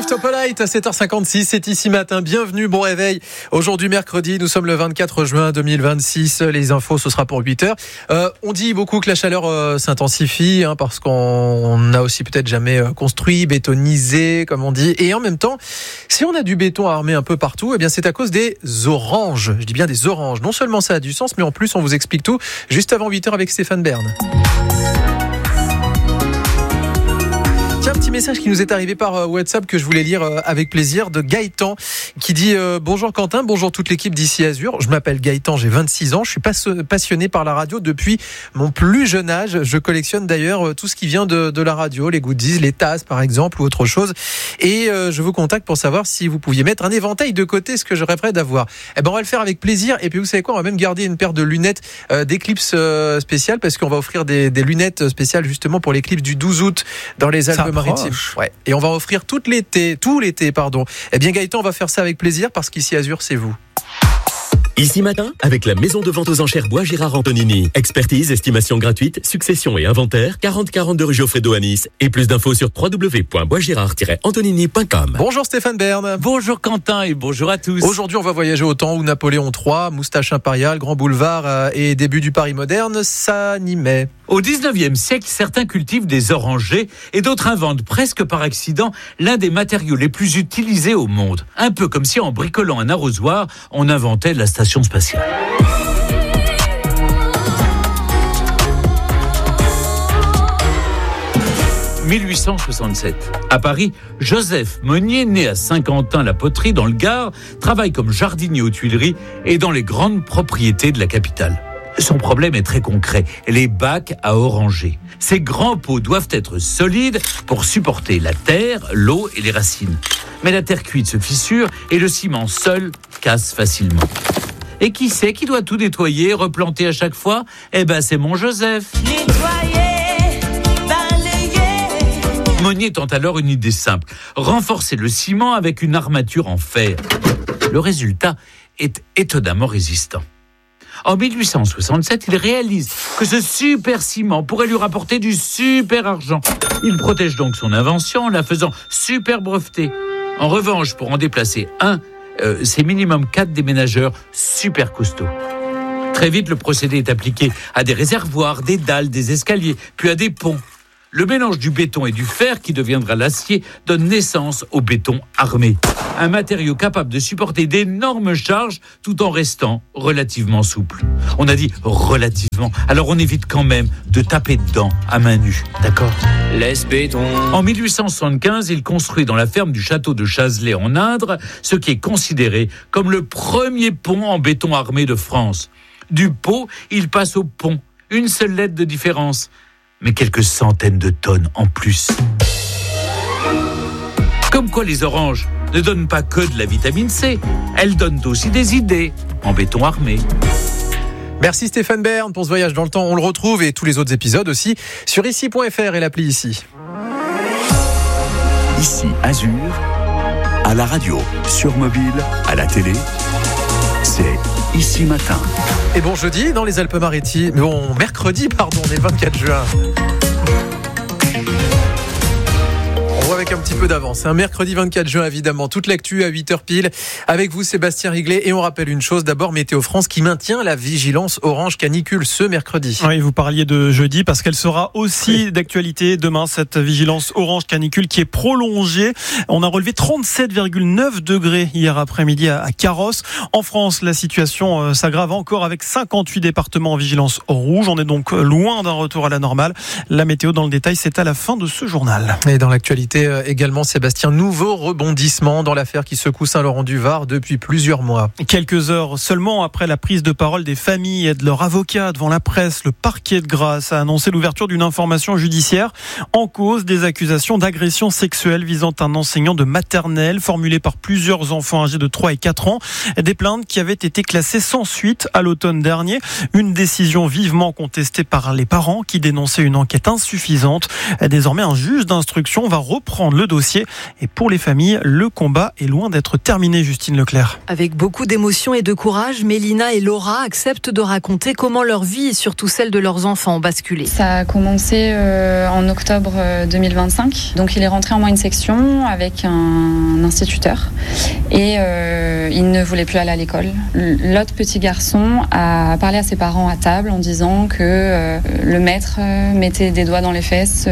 Steve Topolite à 7h56, c'est ici matin, bienvenue, bon réveil. Aujourd'hui mercredi, nous sommes le 24 juin 2026, les infos ce sera pour 8h. On dit beaucoup que la chaleur s'intensifie parce qu'on n'a aussi peut-être jamais construit, bétonisé comme on dit. Et en même temps, si on a du béton armé un peu partout, eh bien c'est à cause des oranges. Je dis bien des oranges. Non seulement ça a du sens, mais en plus on vous explique tout juste avant 8h avec Stéphane Bern. Tiens, un petit message qui nous est arrivé par WhatsApp que je voulais lire avec plaisir de Gaëtan qui dit bonjour Quentin, bonjour toute l'équipe d'ici Azur. Je m'appelle Gaëtan, j'ai 26 ans, je suis passionné par la radio depuis mon plus jeune âge. Je collectionne d'ailleurs tout ce qui vient de la radio, les goodies, les tasses par exemple ou autre chose. Et je vous contacte pour savoir si vous pouviez mettre un éventail de côté, ce que je rêverais d'avoir. Eh ben on va le faire avec plaisir. Et puis vous savez quoi, on va même garder une paire de lunettes d'éclipse spéciale parce qu'on va offrir des lunettes spéciales justement pour l'éclipse du 12 août dans les Alpes-Maritimes. Ouais. Et on va offrir tout l'été. Eh bien Gaëtan, on va faire ça avec plaisir parce qu'ici Azur, c'est vous. Ici matin, avec la maison de vente aux enchères Bois Gérard Antonini. Expertise, estimation gratuite, succession et inventaire, 4042 rue Geoffrey d'Eau à Nice. Et plus d'infos sur www.boisgérard-antonini.com. Bonjour Stéphane Bern. Bonjour Quentin et bonjour à tous. Aujourd'hui, on va voyager au temps où Napoléon III, moustache impériale, grand boulevard et début du Paris moderne s'animaient. Au 19e siècle, certains cultivent des orangers et d'autres inventent presque par accident l'un des matériaux les plus utilisés au monde. Un peu comme si en bricolant un arrosoir, on inventait la station spatiale. « 1867. À Paris, Joseph Monnier, né à Saint-Quentin-la-Poterie dans le Gard, travaille comme jardinier aux Tuileries et dans les grandes propriétés de la capitale. Son problème est très concret, les bacs à oranger. Ces grands pots doivent être solides pour supporter la terre, l'eau et les racines. Mais la terre cuite se fissure et le ciment seul casse facilement. Et qui c'est qui doit tout nettoyer, replanter à chaque fois ? Eh ben c'est mon Joseph. Nettoyer, balayer. Monnier tente alors une idée simple, renforcer le ciment avec une armature en fer. Le résultat est étonnamment résistant. En 1867, il réalise que ce super ciment pourrait lui rapporter du super argent. Il protège donc son invention en la faisant super brevetée. En revanche, pour en déplacer un, c'est minimum 4 déménageurs super costauds. Très vite, le procédé est appliqué à des réservoirs, des dalles, des escaliers, puis à des ponts. Le mélange du béton et du fer, qui deviendra l'acier, donne naissance au béton armé. Un matériau capable de supporter d'énormes charges tout en restant relativement souple. On a dit relativement, alors on évite quand même de taper dedans à main nue, d'accord ? Laisse béton. En 1875, il construit dans la ferme du château de Chazelet en Indre, ce qui est considéré comme le premier pont en béton armé de France. Du pot, il passe au pont. Une seule lettre de différence. Mais quelques centaines de tonnes en plus. Comme quoi les oranges ne donnent pas que de la vitamine C, elles donnent aussi des idées en béton armé. Merci Stéphane Bern pour ce voyage dans le temps. On le retrouve et tous les autres épisodes aussi sur ici.fr et l'appli Ici. Ici Azur, à la radio, sur mobile, à la télé, c'est Ici matin. Et bon jeudi dans les Alpes-Maritimes. Bon mercredi, pardon, on est le 24 juin. On voit avec un petit peu d'avance. Un mercredi 24 juin, évidemment. Toute l'actu à 8h pile. Avec vous, Sébastien Riglet. Et on rappelle une chose. D'abord, Météo France qui maintient la vigilance orange canicule ce mercredi. Oui, vous parliez de jeudi parce qu'elle sera aussi d'actualité demain, cette vigilance orange canicule qui est prolongée. On a relevé 37,9 degrés hier après-midi à Carros. En France, la situation s'aggrave encore avec 58 départements en vigilance rouge. On est donc loin d'un retour à la normale. La météo dans le détail, c'est à la fin de ce journal. Et dans l'actualité également, Sébastien, nouveau rebondissement dans l'affaire qui secoue Saint-Laurent-du-Var depuis plusieurs mois. Quelques heures seulement après la prise de parole des familles et de leurs avocats devant la presse, le parquet de Grasse a annoncé l'ouverture d'une information judiciaire en cause des accusations d'agression sexuelle visant un enseignant de maternelle formulées par plusieurs enfants âgés de 3 et 4 ans. Des plaintes qui avaient été classées sans suite à l'automne dernier. Une décision vivement contestée par les parents qui dénonçaient une enquête insuffisante. Désormais, un juge d'instruction va reprendre reprendre le dossier. Et pour les familles, le combat est loin d'être terminé, Justine Leclerc. Avec beaucoup d'émotion et de courage, Mélina et Laura acceptent de raconter comment leur vie et surtout celle de leurs enfants ont basculé. Ça a commencé en octobre 2025. Donc il est rentré en moyenne section avec un instituteur et il ne voulait plus aller à l'école. L'autre petit garçon a parlé à ses parents à table en disant que le maître mettait des doigts dans les fesses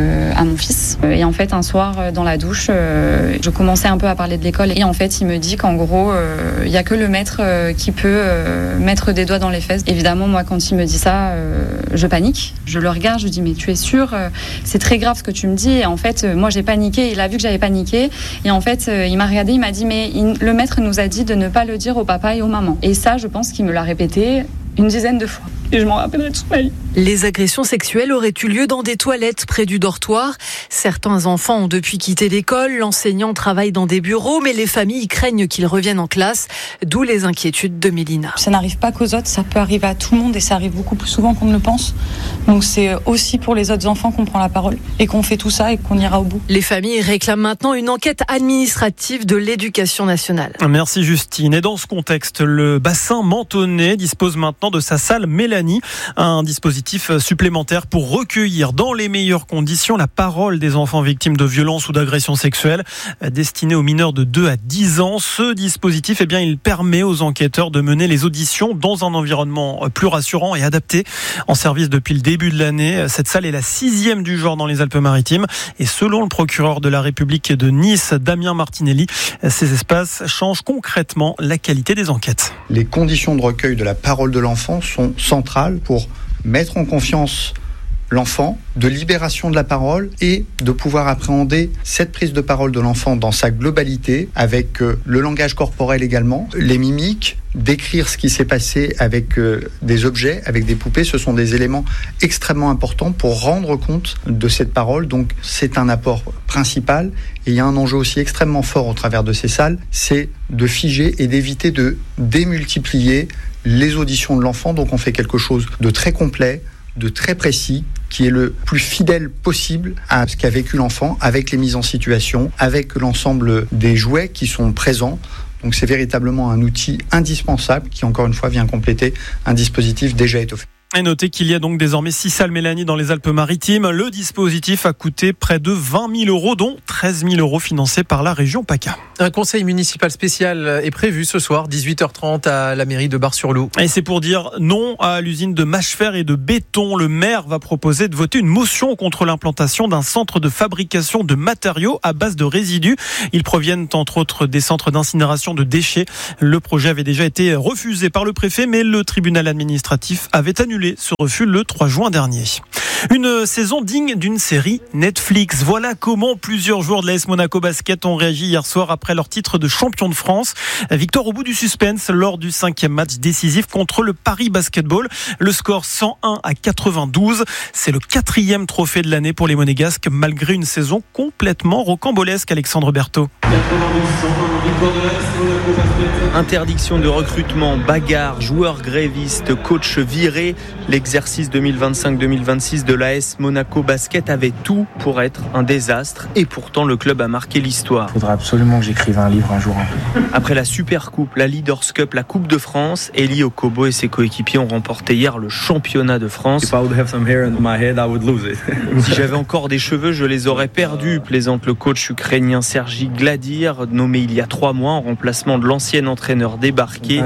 à mon fils. Et en fait, un soir dans la douche, je commençais un peu à parler de l'école et en fait, il me dit qu'en gros, il n'y a que le maître qui peut mettre des doigts dans les fesses. Évidemment, moi, quand il me dit ça, je panique. Je le regarde, je lui dis mais tu es sûr, c'est très grave ce que tu me dis. Et en fait, moi j'ai paniqué. Il a vu que j'avais paniqué et en fait, il m'a regardé, il m'a dit mais le maître nous a dit de ne pas le dire au papa et aux mamans. Et ça, je pense qu'il me l'a répété une dizaine de fois. Et je m'en rappellerai toute ma vie. Les agressions sexuelles auraient eu lieu dans des toilettes près du dortoir. Certains enfants ont depuis quitté l'école, l'enseignant travaille dans des bureaux, mais les familles craignent qu'ils reviennent en classe, d'où les inquiétudes de Mélina. Ça n'arrive pas qu'aux autres, ça peut arriver à tout le monde et ça arrive beaucoup plus souvent qu'on ne le pense. Donc c'est aussi pour les autres enfants qu'on prend la parole et qu'on fait tout ça et qu'on ira au bout. Les familles réclament maintenant une enquête administrative de l'Éducation nationale. Merci Justine. Et dans ce contexte, le bassin Mentonnet dispose maintenant de sa salle Mélanie, un dispositif supplémentaire pour recueillir dans les meilleures conditions la parole des enfants victimes de violences ou d'agressions sexuelles destiné aux mineurs de 2 à 10 ans. Ce dispositif, il permet aux enquêteurs de mener les auditions dans un environnement plus rassurant et adapté. En service depuis le début de l'année, cette salle est la 6e du genre dans les Alpes-Maritimes et selon le procureur de la République de Nice, Damien Martinelli, ces espaces changent concrètement la qualité des enquêtes. Les conditions de recueil de la parole de l'enfant sont centrales pour mettre en confiance l'enfant, de libération de la parole et de pouvoir appréhender cette prise de parole de l'enfant dans sa globalité avec le langage corporel également, les mimiques, décrire ce qui s'est passé avec des objets, avec des poupées. Ce sont des éléments extrêmement importants pour rendre compte de cette parole. Donc c'est un apport principal et il y a un enjeu aussi extrêmement fort au travers de ces salles, c'est de figer et d'éviter de démultiplier les auditions de l'enfant. Donc on fait quelque chose de très complet, de très précis, qui est le plus fidèle possible à ce qu'a vécu l'enfant, avec les mises en situation, avec l'ensemble des jouets qui sont présents. Donc c'est véritablement un outil indispensable qui, encore une fois, vient compléter un dispositif déjà étoffé. Et notez qu'il y a donc désormais 6 salles Mélanie dans les Alpes-Maritimes. Le dispositif a coûté près de 20 000 €, dont 13 000 € financés par la région PACA. Un conseil municipal spécial est prévu ce soir, 18h30 à la mairie de Bar-sur-Loup. Et c'est pour dire non à l'usine de mâche-fer et de béton. Le maire va proposer de voter une motion contre l'implantation d'un centre de fabrication de matériaux à base de résidus. Ils proviennent entre autres des centres d'incinération de déchets. Le projet avait déjà été refusé par le préfet, mais le tribunal administratif avait annulé ce refus le 3 juin dernier. Une saison digne d'une série Netflix. Voilà comment plusieurs joueurs de l'AS Monaco Basket ont réagi hier soir après leur titre de champion de France. Victoire au bout du suspense lors du 5e match décisif contre le Paris Basketball. Le score 101 à 92. C'est le 4e trophée de l'année pour les Monégasques, malgré une saison complètement rocambolesque. Alexandre Berthaud. Interdiction de recrutement, bagarre, joueurs grévistes, coach viré. L'exercice 2025-2026 de l'AS Monaco Basket avait tout pour être un désastre et pourtant le club a marqué l'histoire. Il faudra absolument que j'écrive un livre un jour. Après la Super Coupe, la Leaders Cup, la Coupe de France, Eli Okobo et ses coéquipiers ont remporté hier le championnat de France. Si j'avais encore des cheveux, je les aurais perdus, plaisante le coach ukrainien Sergi Gladir, nommé il y a 3 mois en remplacement de l'ancien entraîneur débarqué.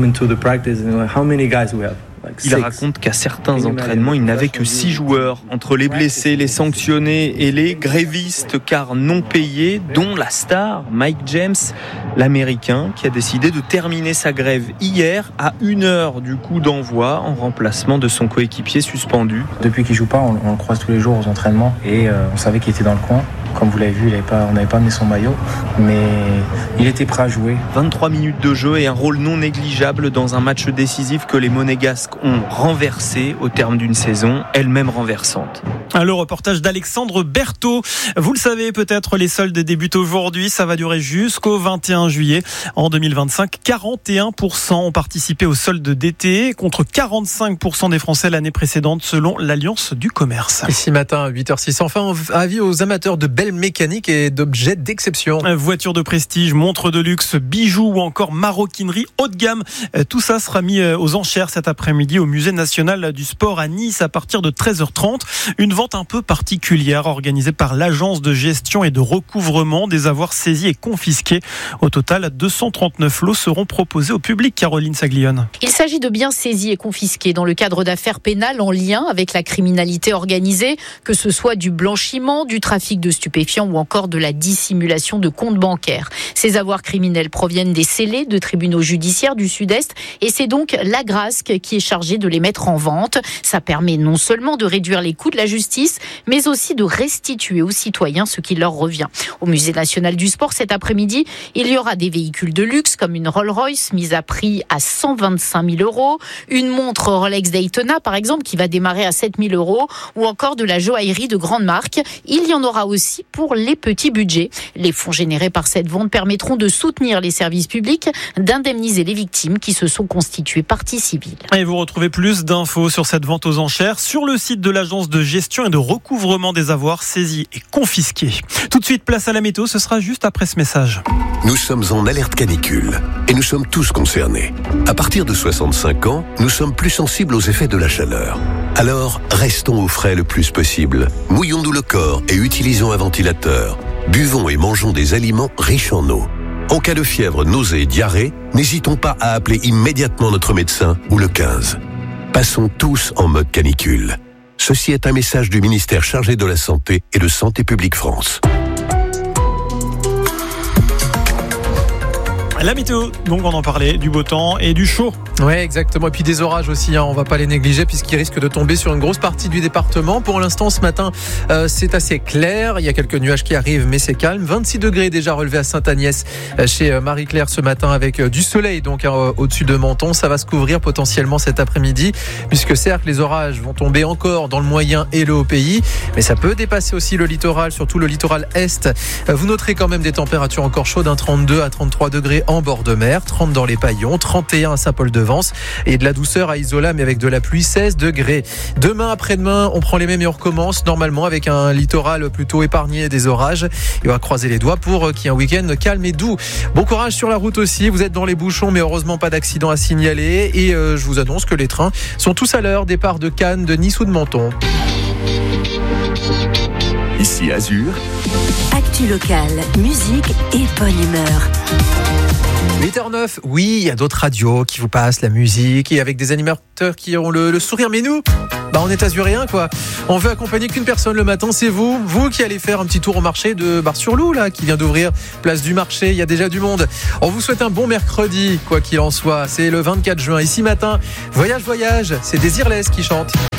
Il raconte qu'à certains entraînements, il n'avait que 6 joueurs. Entre les blessés, les sanctionnés et les grévistes car non payés, dont la star Mike James, l'Américain, qui a décidé de terminer sa grève hier à 1h du coup d'envoi en remplacement de son coéquipier suspendu. Depuis qu'il joue pas, on le croise tous les jours aux entraînements et on savait qu'il était dans le coin. Comme vous l'avez vu, on n'avait pas mis son maillot, mais il était prêt à jouer. 23 minutes de jeu et un rôle non négligeable dans un match décisif que les Monégasques ont renversé au terme d'une saison, elle-même renversante. Le reportage d'Alexandre Berthaud. Vous le savez peut-être, les soldes débutent aujourd'hui. Ça va durer jusqu'au 21 juillet. En 2025, 41% ont participé aux soldes d'été contre 45% des Français l'année précédente selon l'Alliance du commerce. Ici matin, 8h06. Enfin, avis aux amateurs de belles belle mécanique et d'objets d'exception. Voitures de prestige, montres de luxe, bijoux ou encore maroquinerie haut de gamme. Tout ça sera mis aux enchères cet après-midi au Musée national du sport à Nice à partir de 13h30. Une vente un peu particulière organisée par l'agence de gestion et de recouvrement des avoirs saisis et confisqués. Au total, 239 lots seront proposés au public. Caroline Saglione. Il s'agit de biens saisis et confisqués dans le cadre d'affaires pénales en lien avec la criminalité organisée, que ce soit du blanchiment, du trafic de stupéfiants ou encore de la dissimulation de comptes bancaires. Ces avoirs criminels proviennent des scellés de tribunaux judiciaires du Sud-Est et c'est donc l'Agrasc qui est chargée de les mettre en vente. Ça permet non seulement de réduire les coûts de la justice, mais aussi de restituer aux citoyens ce qui leur revient. Au Musée national du sport, cet après-midi, il y aura des véhicules de luxe comme une Rolls-Royce mise à prix à 125 000 €, une montre Rolex Daytona par exemple qui va démarrer à 7 000 € ou encore de la joaillerie de grande marque. Il y en aura aussi pour les petits budgets. Les fonds générés par cette vente permettront de soutenir les services publics, d'indemniser les victimes qui se sont constituées partie civile. Et vous retrouvez plus d'infos sur cette vente aux enchères sur le site de l'agence de gestion et de recouvrement des avoirs saisis et confisqués. Tout de suite, place à la météo, ce sera juste après ce message. Nous sommes en alerte canicule et nous sommes tous concernés. À partir de 65 ans, nous sommes plus sensibles aux effets de la chaleur. Alors, restons au frais le plus possible. Mouillons-nous le corps et utilisons un ventilateur. Buvons et mangeons des aliments riches en eau. En cas de fièvre, nausées et diarrhée, n'hésitons pas à appeler immédiatement notre médecin ou le 15. Passons tous en mode canicule. Ceci est un message du ministère chargé de la Santé et de Santé publique France. La météo, donc on en parlait, du beau temps et du chaud. Ouais, exactement. Et puis des orages aussi, on va pas les négliger puisqu'ils risquent de tomber sur une grosse partie du département. Pour l'instant, ce matin, c'est assez clair. Il y a quelques nuages qui arrivent, mais c'est calme. 26 degrés déjà relevés à Sainte-Agnès chez Marie-Claire ce matin avec du soleil donc au-dessus de Menton. Ça va se couvrir potentiellement cet après-midi puisque certes, les orages vont tomber encore dans le moyen et le haut pays, mais ça peut dépasser aussi le littoral, surtout le littoral est. Vous noterez quand même des températures encore chaudes, 32 à 33 degrés en bord de mer, 30 dans les Paillons, 31 à Saint-Paul-de-Vence et de la douceur à Isola mais avec de la pluie, 16 degrés. Demain, après-demain, on prend les mêmes et on recommence normalement avec un littoral plutôt épargné des orages. Et on va croiser les doigts pour qu'il y ait un week-end calme et doux. Bon courage sur la route aussi, vous êtes dans les bouchons mais heureusement pas d'accident à signaler et je vous annonce que les trains sont tous à l'heure, départ de Cannes, de Nice ou de Menton. Ici Azur. Actu locale, musique et bonne humeur. 8h09, oui, il y a d'autres radios qui vous passent la musique et avec des animateurs qui ont le sourire. Mais nous, on est azuréens quoi. On veut accompagner qu'une personne le matin, c'est vous qui allez faire un petit tour au marché de Bar-sur-Loup là, qui vient d'ouvrir place du marché. Il y a déjà du monde. On vous souhaite un bon mercredi, quoi qu'il en soit. C'est le 24 juin. Ici matin, voyage, c'est Désirless qui chante.